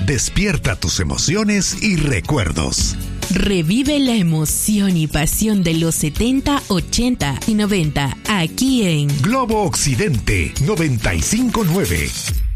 Despierta tus emociones y recuerdos. Revive la emoción y pasión de los 70, 80 y 90 aquí en Globo Occidente 95.9.